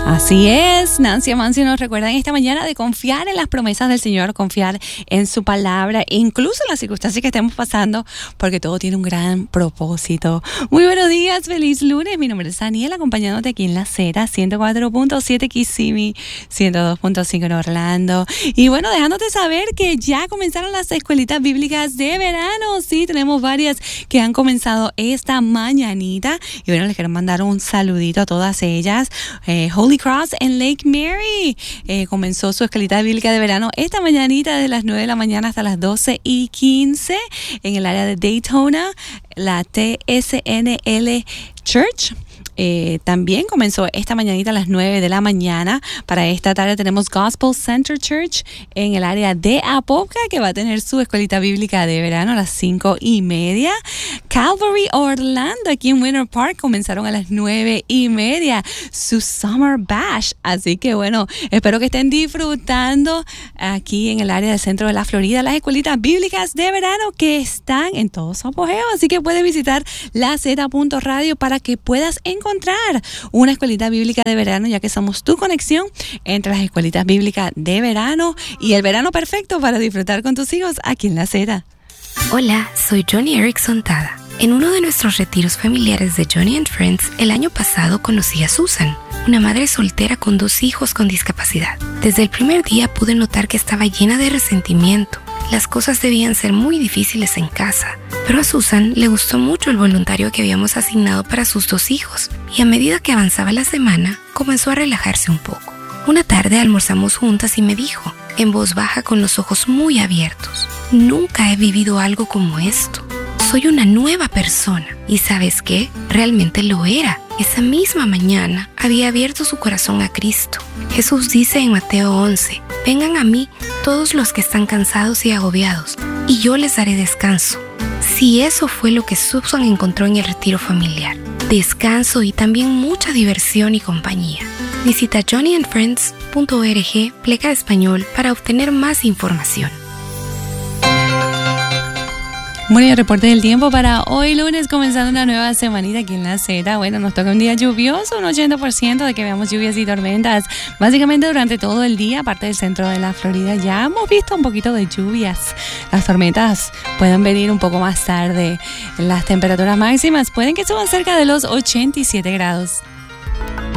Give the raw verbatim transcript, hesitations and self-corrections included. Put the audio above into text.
Así es, Nancy Amancio nos recuerda en esta mañana de confiar en las promesas del Señor, confiar en su palabra, incluso en las circunstancias que estemos pasando, porque todo tiene un gran propósito. Muy buenos días, feliz lunes. Mi nombre es Daniel, acompañándote aquí en La Cera, ciento cuatro punto siete Kissimmee, ciento dos punto cinco en Orlando. Y bueno, dejándote saber que ya comenzaron las escuelitas bíblicas de verano. Sí, tenemos varias que han comenzado esta mañanita. Y bueno, les quiero mandar un saludito a todas ellas. Eh, Holy Cross en Lake Mary eh, comenzó su escuelita bíblica de verano esta mañanita de las nueve de la mañana hasta las doce y quince en el área de Daytona. La T S N L Church Eh, también comenzó esta mañanita a las nueve de la mañana. Para esta tarde tenemos Gospel Center Church en el área de Apopka, que va a tener su escuelita bíblica de verano a las cinco y media. Calvary Orlando, aquí en Winter Park, comenzaron a las nueve y media su Summer Bash. Así que bueno, espero que estén disfrutando aquí en el área del centro de la Florida las escuelitas bíblicas de verano que están en todo su apogeo. Así que puedes visitar la z punto radio para que puedas encontrar encontrar una escuelita bíblica de verano, ya que somos tu conexión entre las escuelitas bíblicas de verano y el verano perfecto para disfrutar con tus hijos aquí en La Cera. Hola, soy Johnny Erickson Tada. En uno de nuestros retiros familiares de Johnny and Friends, el año pasado conocí a Susan, una madre soltera con dos hijos con discapacidad. Desde el primer día pude notar que estaba llena de resentimiento. Las cosas debían ser muy difíciles en casa, pero a Susan le gustó mucho el voluntario que habíamos asignado para sus dos hijos, y a medida que avanzaba la semana, comenzó a relajarse un poco. Una tarde almorzamos juntas y me dijo, en voz baja con los ojos muy abiertos, «Nunca he vivido algo como esto. Soy una nueva persona». ¿Y sabes qué? Realmente lo era. Esa misma mañana había abierto su corazón a Cristo. Jesús dice en Mateo once, «Vengan a mí todos los que están cansados y agobiados, y yo les daré descanso». Si eso fue lo que Susan encontró en el retiro familiar, descanso y también mucha diversión y compañía. Visita johnny and friends punto org pleca español para obtener más información. Bueno, y el reporte del tiempo para hoy lunes, comenzando una nueva semanita aquí en La Cera. Bueno, nos toca un día lluvioso, un ochenta por ciento de que veamos lluvias y tormentas. Básicamente durante todo el día, aparte del centro de la Florida, ya hemos visto un poquito de lluvias. Las tormentas pueden venir un poco más tarde. Las temperaturas máximas pueden que suban cerca de los ochenta y siete grados.